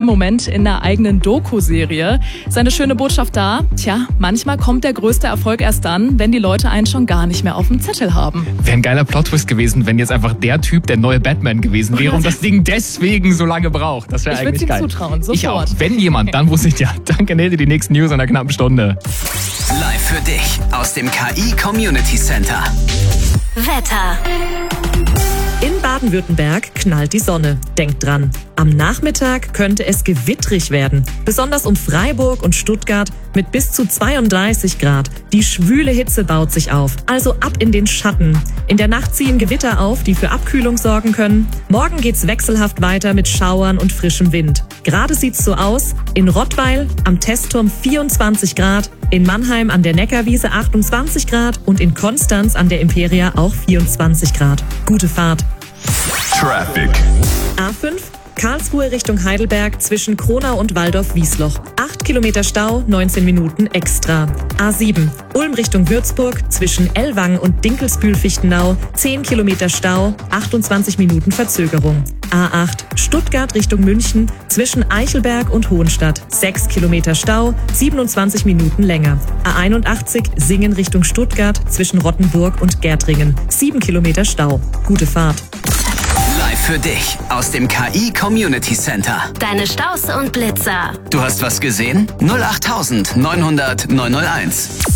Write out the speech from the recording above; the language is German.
Moment in der eigenen Doku-Serie. Seine schöne Botschaft da, manchmal kommt der größte Erfolg erst dann, wenn die Leute einen schon gar nicht mehr auf dem Zettel haben. Wäre ein geiler Plot-Twist gewesen, wenn jetzt einfach der Typ der neue Batman gewesen wäre und das Ding deswegen so lange braucht. Das wäre eigentlich geil. Ich würde ihm zutrauen, sofort. Ich auch. Wenn jemand, dann wusste ich ja. Danke, Nete, die nächsten News in einer knappen Stunde. Live für dich aus dem KI Community Center. Wetter. In Baden-Württemberg knallt die Sonne. Denkt dran, am Nachmittag könnte es gewittrig werden. Besonders um Freiburg und Stuttgart mit bis zu 32 Grad. Die schwüle Hitze baut sich auf, also ab in den Schatten. In der Nacht ziehen Gewitter auf, die für Abkühlung sorgen können. Morgen geht's wechselhaft weiter mit Schauern und frischem Wind. Gerade sieht's so aus: in Rottweil am Testturm 24 Grad, in Mannheim an der Neckarwiese 28 Grad und in Konstanz an der Imperia auch 24 Grad. Gute Fahrt. Traffic. A5 Karlsruhe Richtung Heidelberg zwischen Kronau und Waldorf-Wiesloch. 8 Kilometer Stau, 19 Minuten extra. A7 Ulm Richtung Würzburg zwischen Ellwangen und Dinkelsbühl-Fichtenau. 10 Kilometer Stau, 28 Minuten Verzögerung. A8 Stuttgart Richtung München zwischen Eichelberg und Hohenstadt. 6 Kilometer Stau, 27 Minuten länger. A81 Singen Richtung Stuttgart zwischen Rottenburg und Gärtringen. 7 Kilometer Stau. Gute Fahrt. Live für dich aus dem KI Community Center. Deine Staus und Blitzer. Du hast was gesehen? 08900 901.